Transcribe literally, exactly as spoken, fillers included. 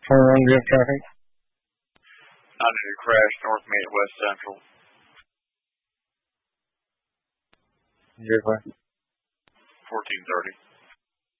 twenty-one, do you have traffic? I need to crash North Main at West Central. Zero five. fourteen thirty.